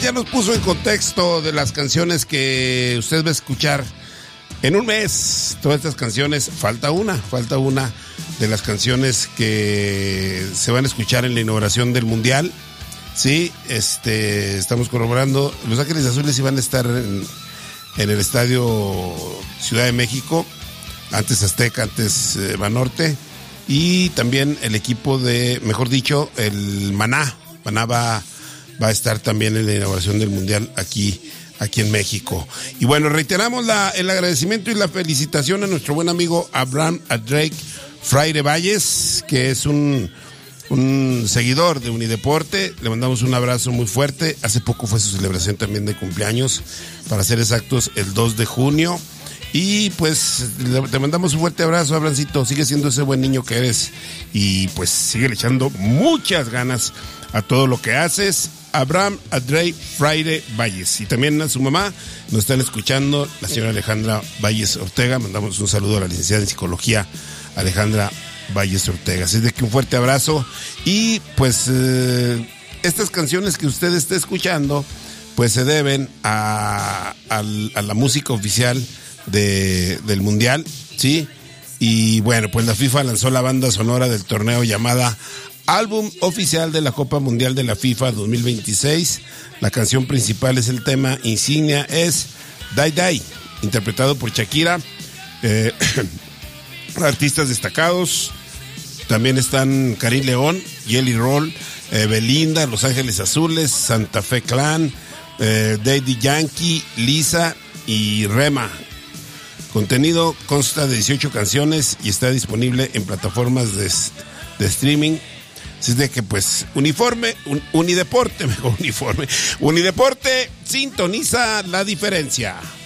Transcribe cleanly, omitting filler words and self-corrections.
Ya nos puso en contexto de las canciones que usted va a escuchar en un mes. Todas estas canciones, falta una de las canciones que se van a escuchar en la inauguración del Mundial. Sí, estamos corroborando. Los Ángeles Azules iban a estar en el estadio Ciudad de México, antes Azteca, antes Banorte, y también el equipo el Maná va a estar también en la inauguración del Mundial aquí en México. Y bueno, reiteramos el agradecimiento y la felicitación a nuestro buen amigo Abraham Drake Fraire Valles, que es un seguidor de Unideporte. Le mandamos un abrazo muy fuerte. Hace poco fue su celebración también de cumpleaños, para ser exactos, el 2 de junio. Y pues te mandamos un fuerte abrazo, Abrancito. Sigue siendo ese buen niño que eres y pues sigue le echando muchas ganas a todo lo que haces. Abraham Adrey Fraire Valles. Y también a su mamá nos están escuchando, la señora Alejandra Valles Ortega. Mandamos un saludo a la licenciada en psicología Alejandra Valles Ortega. Así de que un fuerte abrazo. Y pues estas canciones que usted está escuchando pues se deben a la música oficial del Mundial, ¿sí? Y bueno, pues la FIFA lanzó la banda sonora del torneo llamada Álbum Oficial de la Copa Mundial de la FIFA 2026. La canción principal es el tema insignia, es Die Die, interpretado por Shakira. Artistas destacados también están Karim León, Jelly Roll, Belinda, Los Ángeles Azules, Santa Fe Clan, Daddy Yankee, Lisa y Rema. Contenido consta de 18 canciones y está disponible en plataformas de streaming. Así es de que pues Unideporte sintoniza la diferencia.